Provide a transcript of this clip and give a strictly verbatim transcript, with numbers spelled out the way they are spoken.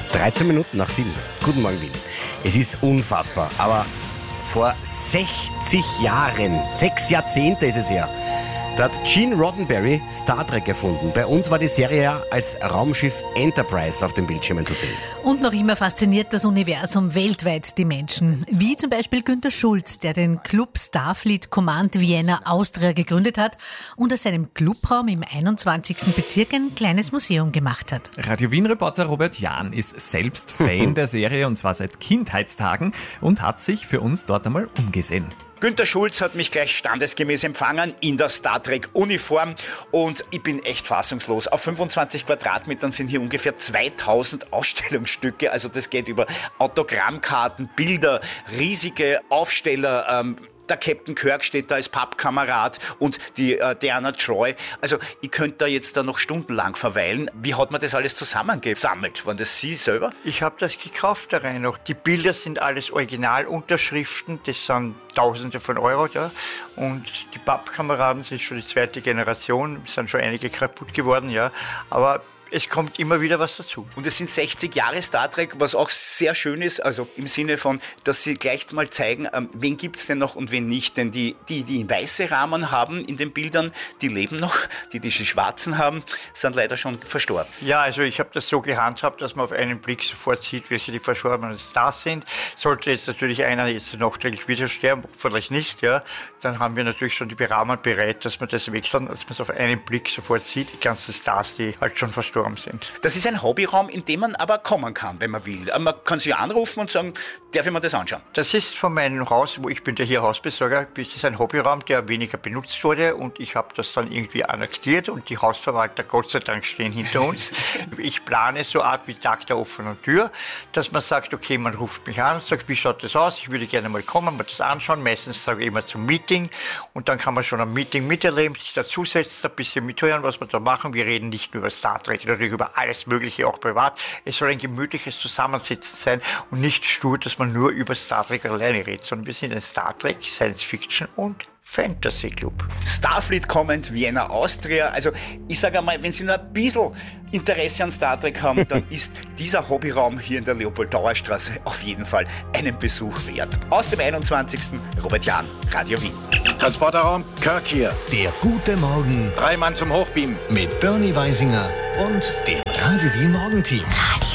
dreizehn Minuten nach sieben. Guten Morgen, Wien. Es ist unfassbar, aber vor sechzig Jahren, sechs Jahrzehnte ist es her, da hat Gene Roddenberry Star Trek erfunden. Bei uns war die Serie ja als Raumschiff Enterprise auf den Bildschirmen zu sehen. Und noch immer fasziniert das Universum weltweit die Menschen. Wie zum Beispiel Günter Schulz, der den Club Starfleet Command Vienna Austria gegründet hat und aus seinem Clubraum im einundzwanzigsten Bezirk ein kleines Museum gemacht hat. Radio Wien-Reporter Robert Jahn ist selbst Fan der Serie und zwar seit Kindheitstagen und hat sich für uns dort einmal umgesehen. Günter Schulz hat mich gleich standesgemäß empfangen in der Star Trek-Uniform und ich bin echt fassungslos. Auf fünfundzwanzig Quadratmetern sind hier ungefähr zweitausend Ausstellungsstücke, also das geht über Autogrammkarten, Bilder, riesige Aufsteller, ähm, der Captain Kirk steht da als Pappkamerad und die äh, Diana Troy. Also ich könnte da jetzt da noch stundenlang verweilen. Wie hat man das alles zusammengesammelt? Waren das Sie selber? Ich habe das gekauft da rein noch. Die Bilder sind alles Originalunterschriften. Das sind Tausende von Euro da. Und die Pappkameraden sind schon die zweite Generation. Es sind schon einige kaputt geworden, ja. Aber es kommt immer wieder was dazu. Und es sind sechzig Jahre Star Trek, was auch sehr schön ist, also im Sinne von, dass sie gleich mal zeigen, ähm, wen gibt's denn noch und wen nicht. Denn die, die, die weiße Rahmen haben in den Bildern, die leben noch. Die, die schwarzen haben, sind leider schon verstorben. Ja, also ich habe das so gehandhabt, dass man auf einen Blick sofort sieht, welche die verstorbenen Stars sind. Sollte jetzt natürlich einer jetzt nachträglich wieder sterben, vielleicht nicht, ja, dann haben wir natürlich schon die Rahmen bereit, dass wir das wechseln, dass man es auf einen Blick sofort sieht, die ganzen Stars, die halt schon verstorben sind. Das ist ein Hobbyraum, in dem man aber kommen kann, wenn man will. Man kann sich anrufen und sagen, darf ich mir das anschauen? Das ist von meinem Haus, wo ich bin der hier Hausbesorger, das ist ein Hobbyraum, der weniger benutzt wurde und ich habe das dann irgendwie annektiert und die Hausverwalter, Gott sei Dank, stehen hinter uns. Ich plane so eine Art wie Tag der offenen Tür, dass man sagt, okay, man ruft mich an und sagt, wie schaut das aus? Ich würde gerne mal kommen, mal das anschauen. Meistens sage ich immer zum Meeting und dann kann man schon am Meeting miterleben, sich dazusetzen, ein bisschen mithören, was wir da machen. Wir reden nicht nur über Star Trek, natürlich über alles Mögliche, auch privat. Es soll ein gemütliches Zusammensitzen sein und nicht stur, dass man nur über Star Trek alleine redet, sondern wir sind ein Star Trek, Science Fiction und Fantasy Club. Starfleet Command Vienna Austria. Also ich sage einmal, wenn Sie nur ein bisschen Interesse an Star Trek haben, dann ist dieser Hobbyraum hier in der Leopold-Dauer-Straße auf jeden Fall einen Besuch wert. Aus dem einundzwanzigsten Robert Jahn, Radio Wien. Transporterraum Kirk hier. Der gute Morgen Drei Mann zum Hochbeam. mit Bernie Weisinger und dem Radio Wien Morgenteam. Radio